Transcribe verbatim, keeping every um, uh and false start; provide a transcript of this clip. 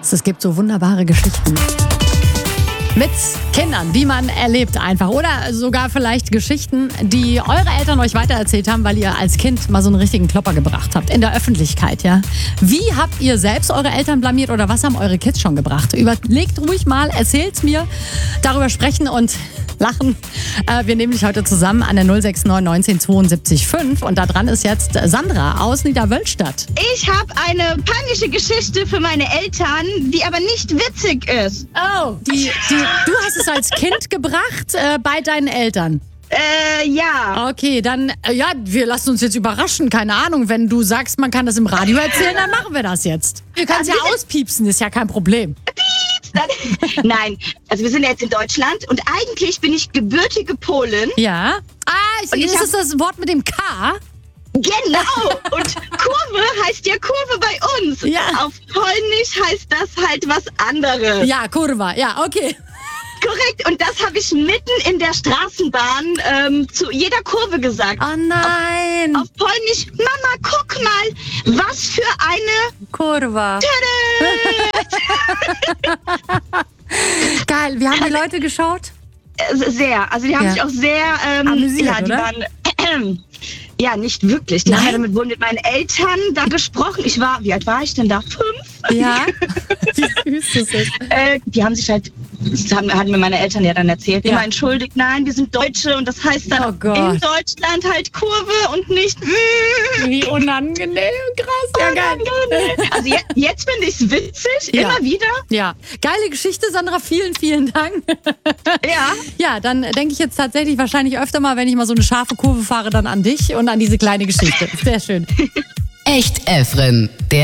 Schatz, es gibt so wunderbare Geschichten. Mit Kindern, die man erlebt einfach. Oder sogar vielleicht Geschichten, die eure Eltern euch weitererzählt haben, weil ihr als Kind mal so einen richtigen Klopper gebracht habt. In der Öffentlichkeit, ja. Wie habt ihr selbst eure Eltern blamiert oder was haben eure Kids schon gebracht? Überlegt ruhig mal, erzählt's mir. Darüber sprechen und lachen. Äh, wir nehmen dich heute zusammen an der null sechs neun neunzehn zweiundsiebzig fünf. Und da dran ist jetzt Sandra aus Niederwölstadt. Ich habe eine peinliche Geschichte für meine Eltern, die aber nicht witzig ist. Oh, die, die, du hast es als Kind gebracht äh, bei deinen Eltern. Äh, ja. Okay, dann, äh, ja, wir lassen uns jetzt überraschen. Keine Ahnung, wenn du sagst, man kann das im Radio erzählen, dann machen wir das jetzt. Wir können es ja auspiepsen, ist ja kein Problem. Nein, also wir sind jetzt in Deutschland und eigentlich bin ich gebürtige Polin. Ja. Ah, ich, Und ich ist hab- es das Wort mit dem K? Genau. Und Kurve heißt ja Kurve bei uns. Ja. Auf Polnisch heißt das halt was anderes. Ja, Kurva, ja, okay. Korrekt. Und das habe ich mitten in der Straßenbahn ähm, zu jeder Kurve gesagt. Oh nein. Auf Polnisch, Mama, guck mal, was für eine... Kurva. Geil, wie haben die Leute geschaut? Äh, Sehr. Also die haben Ja. sich auch sehr... Ähm, Amüsiert, ja, die oder? waren... Äh, ja, nicht wirklich. Die Nein? haben ja damit wohl mit meinen Eltern da gesprochen. Ich war... Wie alt war ich denn da? Fünf? Ja. Wie süß das ist. Äh, die haben sich halt... Das haben, hatten mir meine Eltern ja dann erzählt. Ja. Immer entschuldigt, nein, wir sind Deutsche und das heißt dann Oh Gott. in Deutschland halt Kurve und nicht... Wie unangenehm, krass. Ja, geil. Also je, jetzt finde ich es witzig, Ja. immer wieder. Ja, geile Geschichte, Sandra. Vielen, vielen Dank. Ja. Ja, dann denke ich jetzt tatsächlich wahrscheinlich öfter mal, wenn ich mal so eine scharfe Kurve fahre, dann an dich und an diese kleine Geschichte. Sehr schön. Echt Efren, der